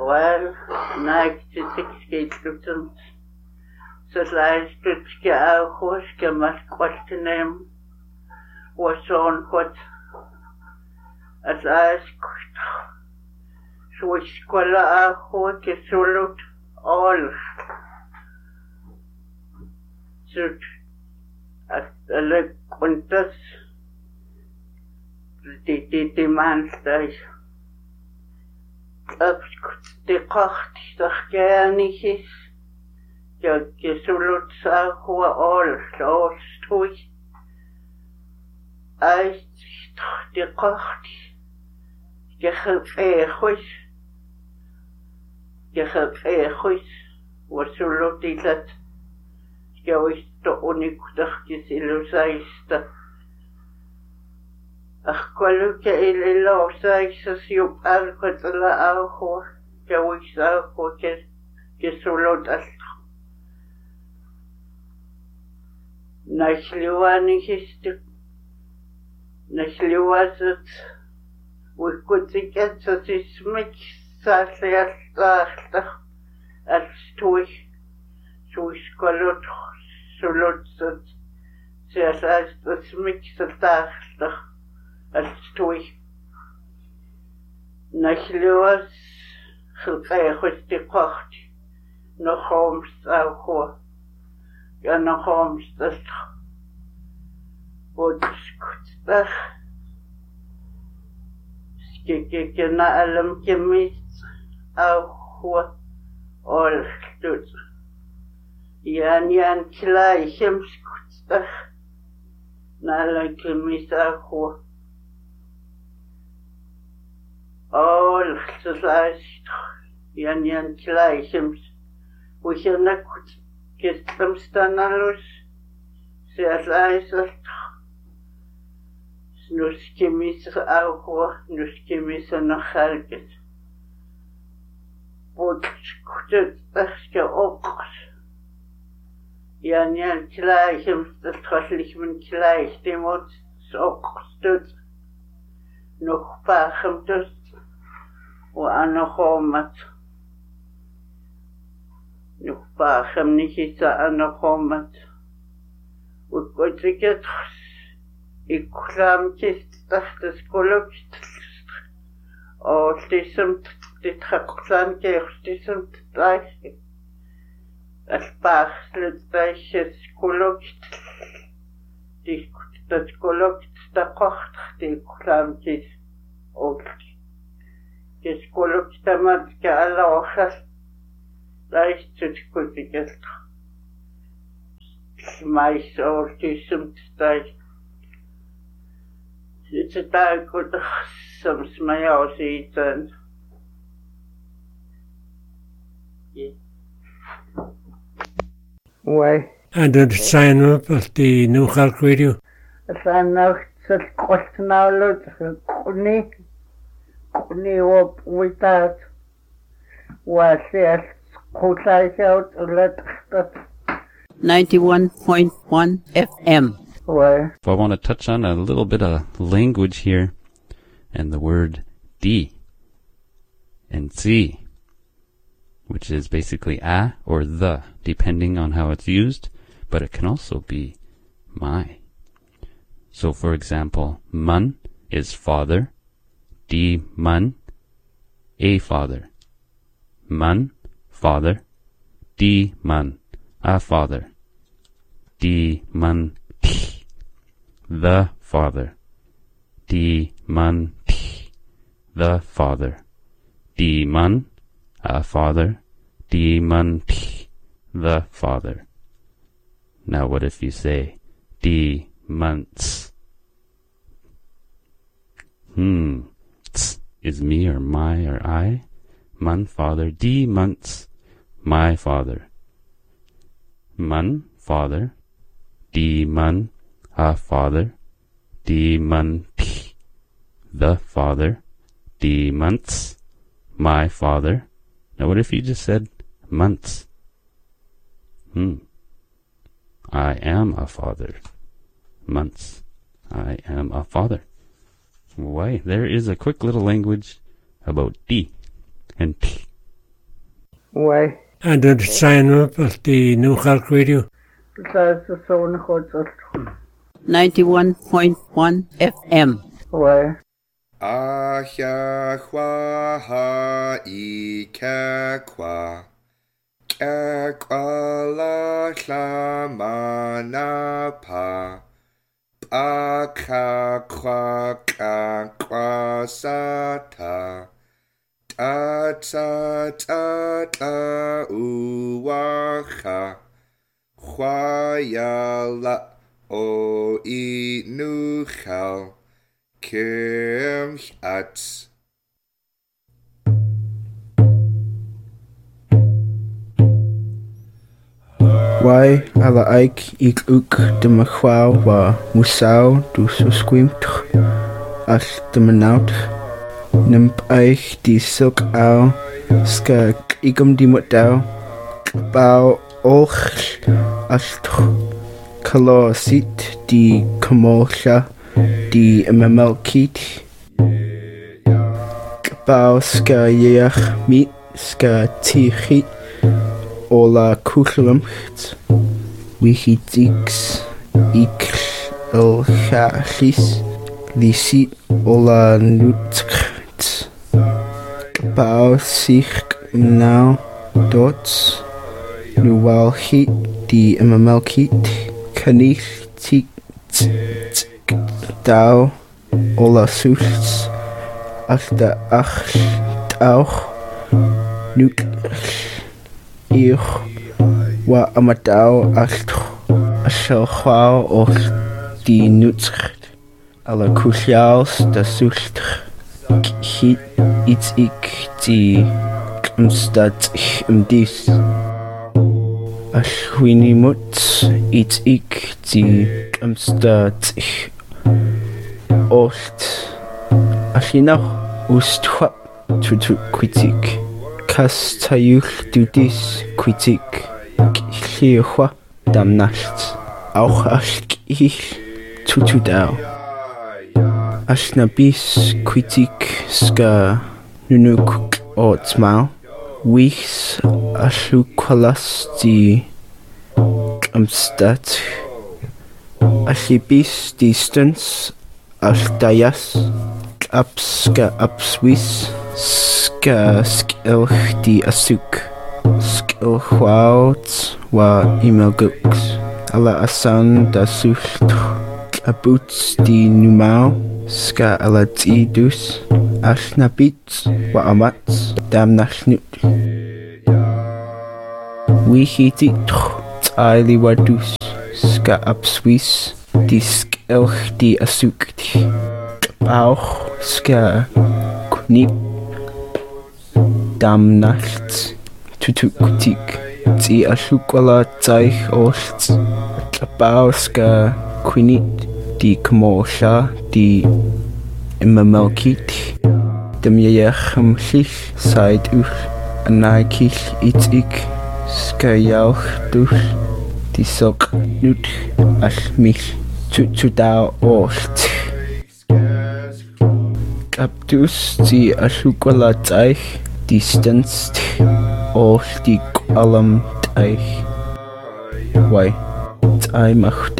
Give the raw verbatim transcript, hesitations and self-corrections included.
Well, ninety-six kilometers. So last week, I was going to question him. Was on what? As I asked, so we school I was to salute all. So, I like quantas. The the the man's day. The cost the gerne jag gesulut sa hua all all stoi I the cost jag heb egois jag heb egois was sulut dat jag is to unikdag gesilusaista ach kwalu ke ile lo sai sa siup al kwatla au ho ke wisa ho ke ke solot al nashliwani histu nashliwasat we could get so this mix sa al al al stoi so skolot solot sat se as das mix al الستوي نشلوز خلقي خستي قاخت نخومس أو خو يا نخومس تسخ ودسكت تخ سكيكي كنا ألم كميس أو خو أول خلوز يان يان كلاي شمسكت تخ نالن كميس أو خو all society yan yan klaisims we can not get them stanalos se alaisat nuskimis au nuskimis na halget but kutet aske oqs yan yan klaisims das trotlich min klais demot soqstut noch pachem das وأنا خومت نخباخم نكيسا أنا خومت وقلت لك إكلام كيست تحت سكولوك أو تسمت تتحقلان كيخ تسمت تايش الباخ لتايش سكولوك تسكولوك تتقوخت إكلام كيس أوكي كسكولوك تمت كألا وخس لايش تتكوتي كسك مايس أول تسمت تاي تتاي كنت سمس مايو سيتان واي أنا sign up of the New Hulk Radio. sign up قلت ناولو تخلقني قلني وبويتات واسيس قوتاي شوت ولا تخطط ninety-one point one F M. Why? So I want to touch on a little bit of language here and the word di and si, which is basically a or the, depending on how it's used, but it can also be my. So for example, man is father, di man, a father. Man, father, di man, a father. Di man ti, the father. Di man ti, the father. Di man, a father. Di man ti, the father. Now what if you say di months? Hmm, t's is me or my or I. Man, father. Di months, my father. Man, father. Di man, a father. Di man ti, the father. Di months, my father. Now what if you just said months? Hmm. I am a father. Months. I am a father. Why, there is a quick little language about di and ti Why? And then sign up at the New York Radio. That's the zone hotel. ninety-one point one F M. Why? Ahia hua ha I kakwa. Kakwa la la manapa. Pa kakwa kakwa sata. Ta ta ta ta uwaha. Hua ya la o I nuchal. Kim at Wai ala aik ik ook de machwau wa musau du susquimtr al de menaut nimp eich die silk au ska igum die mutau bau och astr kalo sit die kamosha die imamelkit bau ska yeach mit ska tichit Ola kuchlumt, wichitix, ik el chachis, lisit ola nutkrt. Bau sich nou dots, nu walchit die imamelkit, kanich tik dau ola sults, achta ach tauch, nuk Ich wa amadau alt ashel chwao och die nutscht alle kusiaals da sulcht hit iets ik die omstad im dies ashwini mut iets ik die omstad ocht ashina ustwap tutu kritik Kas tayuch du dis kritik Kliechwa damnacht auch ask ich tutudau Ashnabis kritik ska nunuk otsmau Wichs asukwalas die amstat Ashibis distance Ashtayas Apska apswis Ska skilch die asuk Skilchwouts wa imelguks Alla asan da sucht Abuts die numau Ska alla tidus Ashnabits wa amats damnashnut Wichitit Tali wadus Ska apswis Die skilch die asukt Auch ska kunip Damnacht tutukutik ti ashukwala taich ost Tlapauska quinit di kamosha di imamelkit Dem yeyachem lich said uch anaikich itik Ska jauch duch di sok nut ashmich tutudau ost Abdus die ashukwala taich Distance of die alam taich Wai Tai macht